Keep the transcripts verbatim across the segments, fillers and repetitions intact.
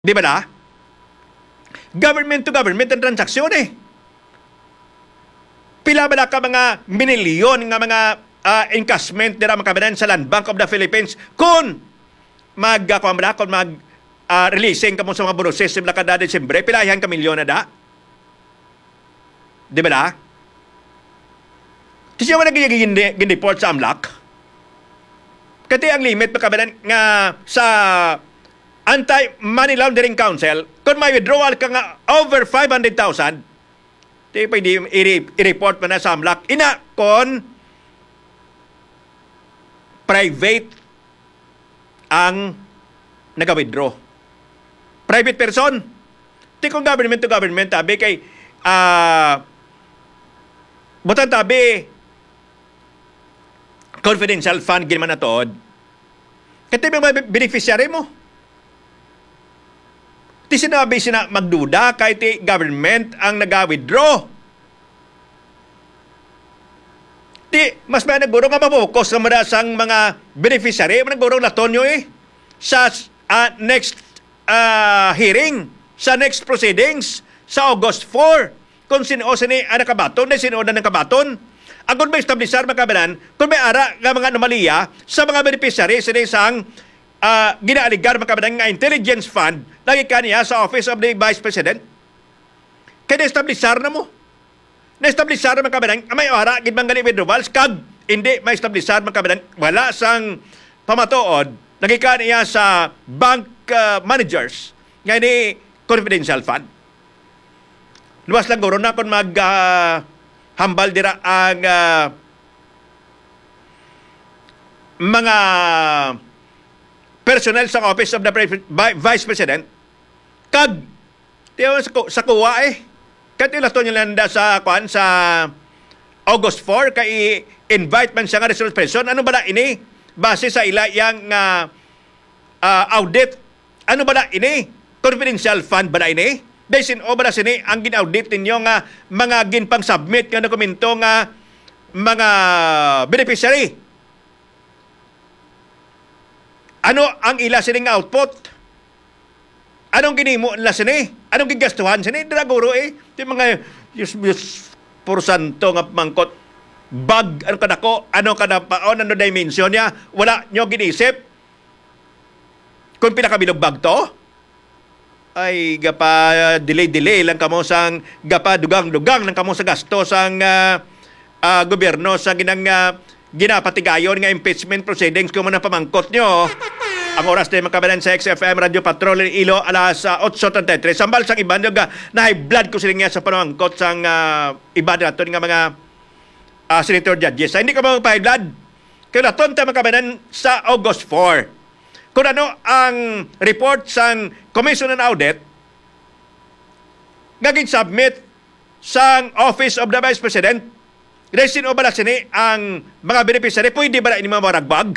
Di ba na? Government to government ang transaksyon eh. Pila ba na ka mga minilyon nga mga uh, encashment dira makabinan sa Land Bank of the Philippines kung mag uh, kung mag, mag uh, releasing kamo sa mga bonus system na kada Desyembre, pilayan ka milyon na da. Di ba na? Kasi yung nag-report sa AMLAC, kati ang limit makabinan nga sa Anti-Money Laundering Council, kung may withdrawal ka nga over five hundred thousand, di pwede i-report mo na sa AMLAC. Ina, kon private ang nag-withdraw. Private person. Di kung government to government, tabi kay uh, butan tabi confidential fund ginaman na tood. Kaya mga beneficiary mo. Ti sinabi sina magduda kahit ti government ang nag-withdraw. Ti mas may naguro nga mapokos nga madasang mga beneficiary, naguro laton nyo eh sa uh, next uh, hearing, sa next proceedings, sa August fourth. Kung sino sini ang nakabaton, na sino na nakabaton. Ang kung may establisar makabanan, kung may ara nga mga anomalya sa mga beneficiary, sini sang uh, ginaaligar makabanan nga intelligence fund lagi ka niya sa Office of the Vice President. Kaya na-establisar na mo. Na-establisar na makabanan, may ara, gid mga withdrawals, kag hindi ma-establisar makabanan, wala sang pamatuod, lagi ka niya sa bank uh, managers, nga ni confidential fund. Luwas lang guro na kung mag uh, hambal dira ang uh, mga personnel sa Office of the Vice President, kag tiyo sa, sa kuwa eh. Kaya ilato nyo landa sa, kuan, sa August fourth, kay invite man siya nga resource person. Ano ba na ini? Base sa ila yang uh, uh, audit. Ano ba na ini? Confidential fund ba na ini? Dahil o ba na sini ang gin-audit ninyo nga mga ginpang-submit nga dokumento nga mga beneficiary. Ano ang ila sining output? Anong ginimo nila sini? Anong gigastuhan sini? Draguro eh. Yung mga yus, yus, porsanto nga mangkot. Bag, ano kadako? Ano kadapaon? Ano dimension niya? Wala nyo ginisip? Kung pinakabilog bag to? Ay, gapa delay-delay lang kamo sang gapa dugang-dugang lang kamo sa gasto sang uh, uh, gobyerno sa ginang uh, ginapatigayon nga impeachment proceedings kung mga pamangkot nyo. Ang oras na makabalan sa X F M Radio Patrol Ilo alas uh, eight thirty-three. Sambal sang iba nga na high blood ko sila nga sa pamangkot sang uh, iba nato nga mga uh, senator judges. Ay, hindi ka mga high blood. Kaya naton ta makabalan sa August fourth. Kung ano ang report sang Commission on Audit naging submit sang Office of the Vice President, resin o ba na sini ang mga beneficiary, pwede ba na ini mga maragbag?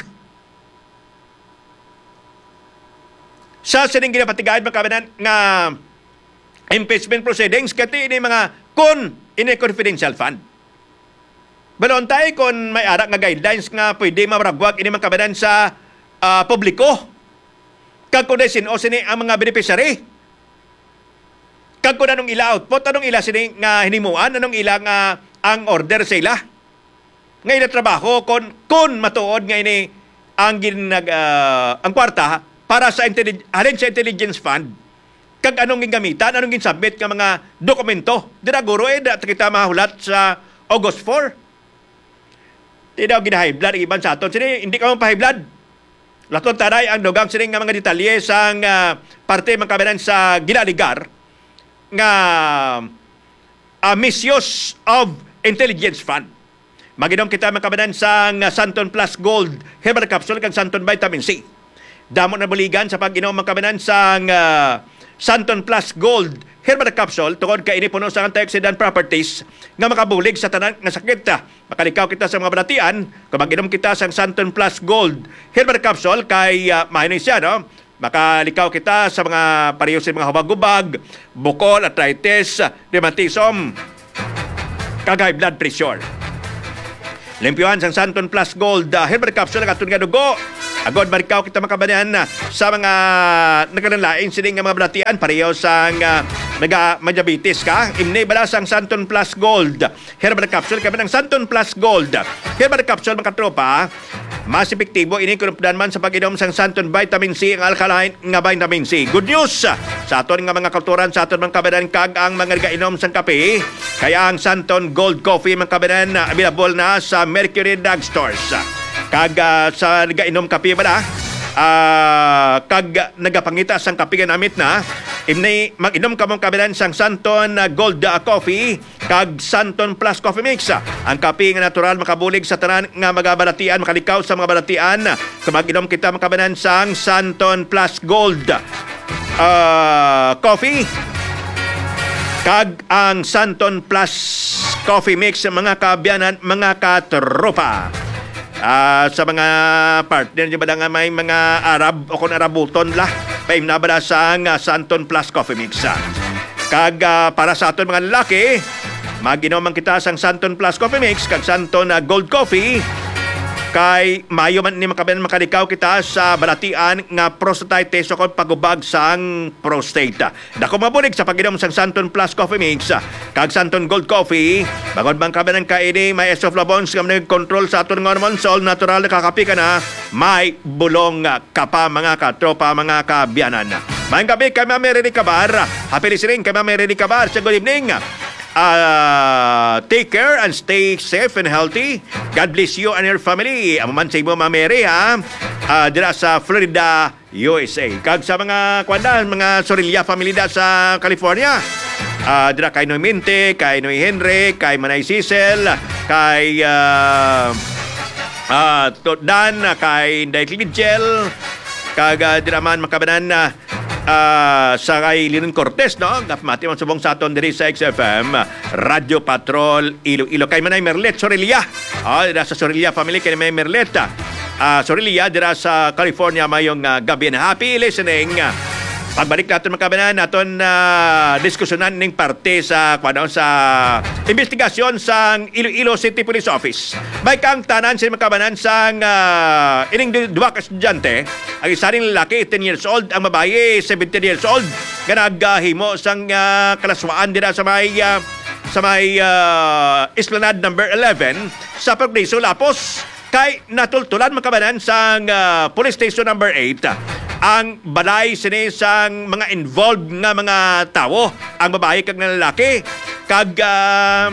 Sa sining ginapatigaan makabanan nga impeachment proceedings, kati ini mga kun ini confidential fund. Balon tayo kung may arak nga guidelines nga pwede mamaragwag ini makabanan sa uh, publiko. Kag kung desin o sini ang mga beneficiary. Kag kung anong ila output, anong ila sini nga hinimuan, anong ila nga ang order sa ila. Ngayon na trabaho kung, kung matuod nga ini ang ginag, uh, ang kwarta para sa intellig- halin sa intelligence fund, kag anong gingamitan, anong ginsubmit nga mga dokumento. Dira guro eh, dati kita mahulat sa August fourth. Di daw gina-high blood, iban sa aton. Sini, hindi ka mong pa-high blood. Laton taray ang dugang sining nga mga detalye sang uh, parte mga kabinan sa ginaligar nga uh, misuse of intelligence fund. Maginom kita mga kabinan sang uh, Santon Plus Gold Herbal Capsule kag Santon Vitamin C. Damo na buligan sa pag-inom mga kabinan sang uh, Santon Plus Gold Herbal Capsule tungod kay ini puno sa antioxidant properties nga makabulig sa tanan nga sakit. Makalikaw kita sa mga balatian kung mag-inom kita sa Santon Plus Gold Herbal Capsule kay uh, mahinoy siya, no? Makalikaw kita sa mga parehas mga hubag-ubag, bukol, arthritis, rheumatism, kag high blood pressure. Limpyuhan sa Santon Plus Gold uh, Herbal Capsule katun nga dugo Agod marikaw kita makabanan na sa mga nagkalanlain sining nga mga balatian pareho sang uh, naga diabetes ka. Imne bala sang Santon Plus Gold Herbal Capsule kami ng Santon Plus Gold Herbal Capsule mga katropa. Mas epektibo ini kunupdan man sa pag-inom sang Santon Vitamin C ang alkaline nga vitamin C. Good news sa aton nga mga kulturan sa aton mga kabanan kag ang mga nagainom sang kape. Kaya ang Santon Gold Coffee mga kabanan available na sa Mercury Drug Stores. Kag uh, sa nagainom kape ba na? Uh, kag nagapangita sang kape nga namit na imnay mag-inom ka mong kabilan sang Santon uh, Gold uh, Coffee kag Santon Plus Coffee Mix. Ang kape nga natural makabulig sa tanan nga magabalatian, makalikaw sa mga balatian. Kung mag-inom kita makabilan sang Santon Plus Gold uh, Coffee kag ang Santon Plus Coffee Mix, mga kabiyanan, mga katropa. Uh, sa mga partner niyo ba nga may mga Arab o kung Arabuton lah paim na ba sang uh, Santon Plus Coffee Mix. Kag uh, para sa aton mga lalaki, maginom man kita sang Santon Plus Coffee Mix kag Santon uh, Gold Coffee kay mayo man ni makaben makalikaw kita sa balatian nga prostatitis o pagubag sang prostate. Dako mabulig sa pag-inom sang Santon Plus Coffee Mix kag Santon Gold Coffee. Bagod bang kaben kaini may isoflavones nga nag-control sa aton nga hormone sol natural na kakapi ka na may bulong ka pa mga katropa mga kabiyanan. Mayang gabi kay Ma'am Mary Cabar. Happy listening kay Ma'am Mary Cabar. Good evening. Uh, take care and stay safe and healthy. God bless you and your family. Amaman sa imo, Ma'am Mary, ha? Uh, dira sa Florida, U S A. Kag sa mga kwanda, mga Sorilla family da sa California. Uh, dira kay Noy Minte, kay Noy Henry, kay Manay Cecil, kay uh, uh, Dan, kay Inday Lidgel, kag uh, dira man makabanan na Uh, sa kay Linon Cortez, no? Gapmati man subong sa aton diri sa X F M Radio Patrol Iloilo. Kay Manay Merlet Sorilla. Oh, dira sa Sorilla family kay Manay Merlet. Uh, Sorilla dira sa California mayong uh, gabi na happy listening. Pagbalik natin mga kabanan, natin uh, diskusyonan ng parte sa, kwano, sa investigasyon sa Iloilo City Police Office. May kang tanan sa mga kabanan sa uh, ining duwa ka estudyante. Ang isa ring lalaki, ten years old. Ang babae, seventeen years old. Ganagahimo sang uh, kalaswaan dira sa may, uh, sa may uh, Esplanade number eleven sa Progreso, Lapos. Kay natultulan mga kabanan sa uh, Police Station number eight. Ang balay sinisang mga involved nga mga tao, ang babae kag nga lalaki, kag uh,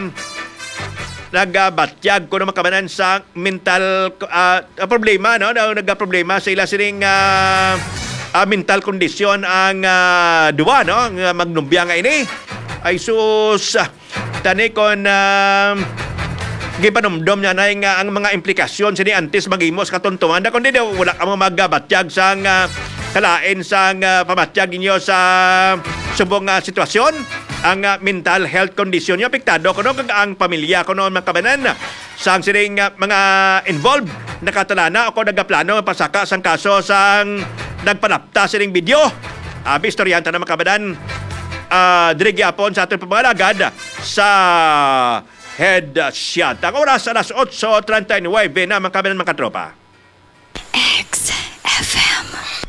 nagabatyag ko na makabanan sa mental uh, problema, no? Nagaproblema sa ila sining uh, uh, mental condition ang uh, duwa, no? Magnumbya nga ini. Ay sus, tani kon uh, gipanumdom niya na nga ang mga implikasyon sini antes magimos katuntuman. Da kundi daw wala ka mo magabatyag sa uh, kalain sa uh, pamatyag ninyo sa subong uh, sitwasyon, ang uh, mental health condition nyo apektado kuno kag ang pamilya kuno mga kabanan sang sining uh, mga involved nakatalana o nagaplano pasaka sang kaso sang nagpanapta sining video. Abi uh, istoryanta na mga kabanan uh, diri gyapon sa aton pamagalagad sa head shot. Ang oras alas eight thirty-nine na mga kabanan mga katropa. X F M.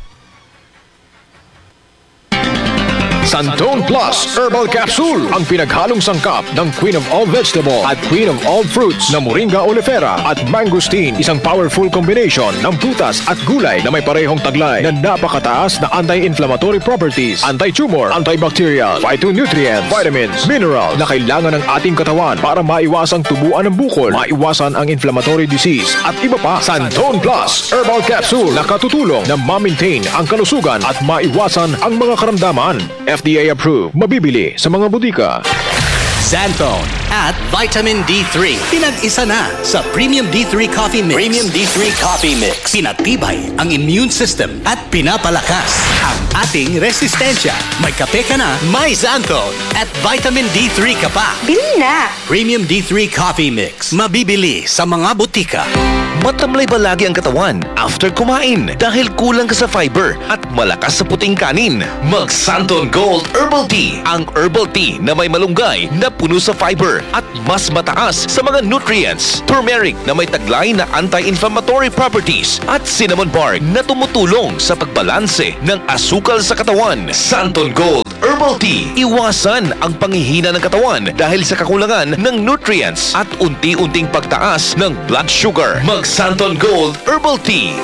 Santon Plus Herbal Capsule, ang pinaghalong sangkap ng Queen of All Vegetable at Queen of All Fruits na Moringa oleifera at mangosteen. Isang powerful combination ng prutas at gulay na may parehong taglay na napakataas na anti-inflammatory properties, anti-tumor, antibacterial, phytonutrients, vitamins, mineral na kailangan ng ating katawan para maiwasang tubuan ng bukol, maiwasan ang inflammatory disease at iba pa. Santon Plus Herbal Capsule na katutulong na ma-maintain ang kalusugan at maiwasan ang mga karamdaman. F D A approved. Mabibili sa mga butika. Xanthone at Vitamin D three. Pinag-isa na sa Premium D three Coffee Mix. Premium D three Coffee Mix. Pinatibay ang immune system at pinapalakas ang ating resistensya. May kape ka na, may Xanthone at Vitamin D three ka pa. Bili na! Premium D three Coffee Mix. Mabibili sa mga butika. Matamlay ba lagi ang katawan after kumain dahil kulang ka sa fiber at malakas sa puting kanin? Mag Santon Gold Herbal Tea, ang herbal tea na may malunggay na puno sa fiber at mas mataas sa mga nutrients. Turmeric na may taglay na anti-inflammatory properties at cinnamon bark na tumutulong sa pagbalanse ng asukal sa katawan. Santon Gold Herbal Tea. Iwasan ang panghihina ng katawan dahil sa kakulangan ng nutrients at unti-unting pagtaas ng blood sugar. Mag Santon Gold Herbal Tea.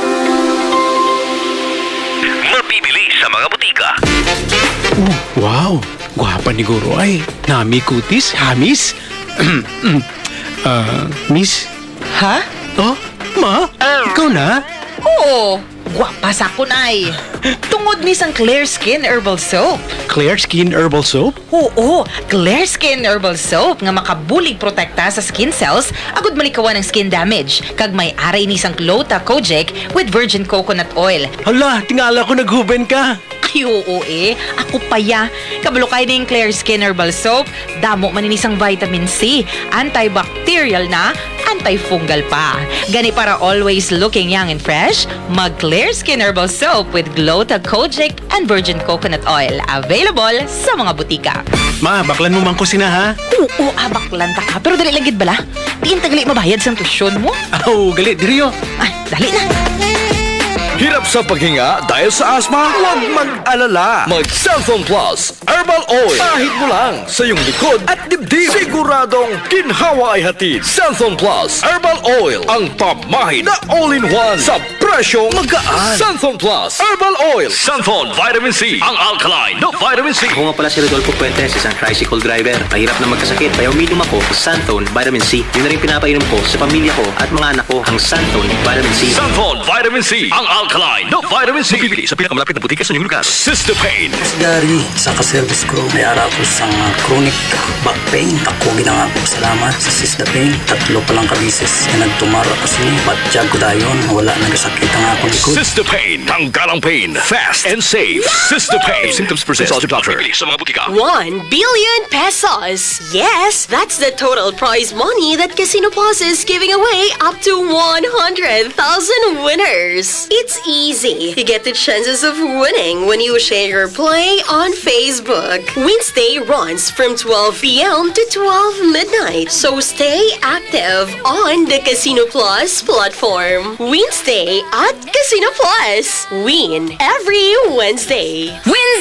Mabibili sa mga butika. Wow! Gwapa ni Guro ay. Nami kutis, hamis. Ah, miss? Ha? Oh, ma? Ikaw na? Oo, gwapa sa kunay. Tungod ni sang Clear Skin Herbal Soap. Clear Skin Herbal Soap? Oo, Clear Skin Herbal Soap nga makabulig protekta sa skin cells agud malikawan ng skin damage. Kag may aray ni sang Glota Kojic with virgin coconut oil. Hala, tingala ko naghuben ka. Ay, oo eh. Ako pa ya. Kabalo kay ning Clear Skin Herbal Soap. Damo man ni isang vitamin C. Antibacterial na, antifungal pa. Gani para always looking young and fresh, mag Clear Skin Herbal Soap with Glota Kojic and virgin coconut oil. Available sa mga butika. Ma, baklan mo man ko sina ha? Oo, abaklan ta ka. Pero dali lagid bala. Diin tagali mabayad sa tusyon mo. Aw, gali, diriyo. Ay, dali na. Hirap sa paghinga dahil sa asma? Huwag mag-alala. Mag Cellphone Plus Herbal Oil. Kahit mo lang sa iyong likod at dibdib. Siguradong ginhawa ay hatid. Cellphone Plus Herbal Oil. Ang pamahid na all-in-one sa presyong magaan. Cellphone Plus Herbal Oil. Cellphone Vitamin C. Ang alkaline na vitamin C. Ako nga pala si Rodolfo Puentes, isang tricycle driver. Mahirap na magkasakit, kaya uminom ako ng Santon Vitamin C. Yun na rin pinapainom ko sa pamilya ko at mga anak ko, ang Santon Vitamin C. Santon Vitamin C. Ang alkaline na vitamin C. Bibili sa pinakamalapit na butika sa inyong lugar. Sister Pain. Dari sa ka-service ko, may ara ko sa uh, chronic back pain. Ako ginang ako salamat sa Sister Pain. Tatlo pa lang kabisis na nagtumara ko sini. Batyag ko dayon, wala nagasakit ang akong likod. Sister Pain. Tanggalang pain. Fast and safe. Sister Pain. If symptoms persist, consult your doctor. Bibili sa mga butika. One billion pesos. Yes, that's the total prize money that Casino Plus is giving away up to one hundred thousand winners. It's easy. You get the chances of winning when you share your play on Facebook. Wednesday runs from twelve p.m. to twelve midnight. So stay active on the Casino Plus platform. Wednesday at Casino Plus. Win every Wednesday. Wednesday!